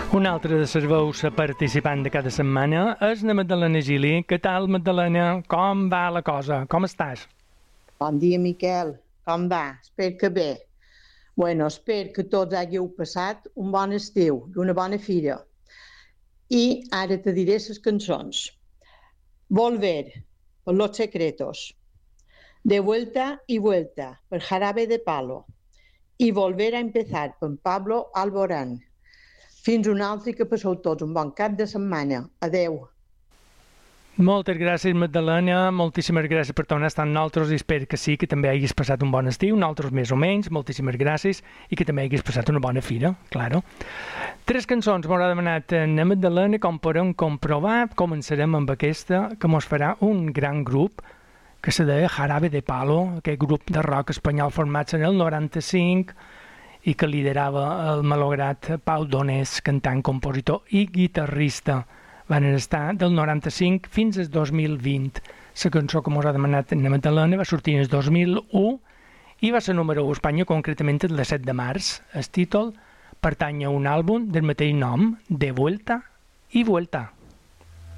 Un altre de les veus participant de cada setmana és la Magdalena Gili. Què tal, Magdalena? Com va la cosa? Com estàs? Bon dia, Miquel. Com va? Espero que bé. Espero que tots hàgiu passat un bon estiu i una bona fira. I ara te diré les cançons. Volver, por Los Secretos. De vuelta y vuelta, per Jarabe de Palo. I Volver a empezar, per Pablo Alborán. Fins un altre, que passeu tots un bon cap de setmana. Adeu. Moltes gràcies, Magdalena. Moltíssimes gràcies per tornar a estar amb nosaltres i espero que sí, que també hagis passat un bon estiu, nosaltres més o menys. Moltíssimes gràcies i que també hagis passat una bona fira, claro. 3 cançons m'haurà demanat la Magdalena, com podem comprovar. Començarem amb aquesta, que mos farà un gran grup, que se deia Jarabe de Palo, aquest grup de rock espanyol format en el 95 i que liderava el malograt Pau Donés, cantant, compositor i guitarrista. Van estar del 95 fins al 2020. La cançó que mos ha demanat la Magdalena va sortir el 2001 i va ser número 1 a Espanya, concretament el 7 de març. El títol pertany a un àlbum del mateix nom, De Vuelta y Vuelta.